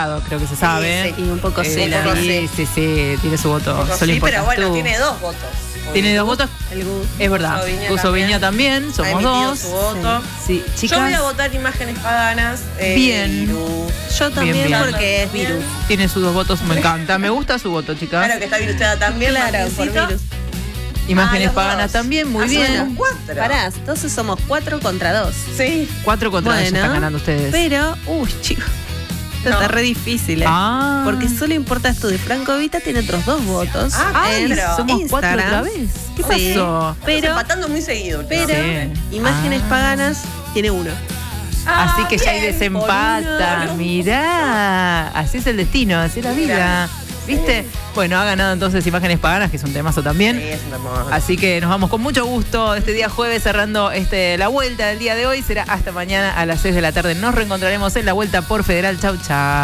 Colorado, creo que se sabe. Y un poco Cela. Sí, tiene su voto. Sí, pero bueno, tiene 2 votos. Tiene 2 votos. Es verdad. Gus Viña también, somos 2. Su voto. Sí, chicas. Yo voy a votar Imágenes Paganas. Bien. Yo también, bien. porque es Virus. Tiene sus 2 votos, me encanta. Me gusta su voto, chicas. Claro que está Virusteada también, Claro, por Martincito. Virus. Imágenes los Paganas dos. también, muy bien. Somos 4. Pará, entonces somos 4 contra 2. Sí. 4 contra 2 están ganando ustedes. Pero, chicos, esto está re difícil, porque solo importa esto de Franco Vita, tiene otros 2 votos. pero somos 4 otra vez. ¿Qué pasó? Estamos empatando muy seguido. Pero Imágenes Paganas tiene 1. Así que ya hay bien, desempata. por uno. Mirá, así es el destino, así es la vida. ¿Viste? Bueno, ha ganado entonces Imágenes Paganas, que es un temazo también. Sí, es un hermoso. Así que nos vamos con mucho gusto este día jueves cerrando la vuelta del día de hoy. Será hasta mañana a las 6 de la tarde. Nos reencontraremos en la vuelta por Federal. Chau, chau.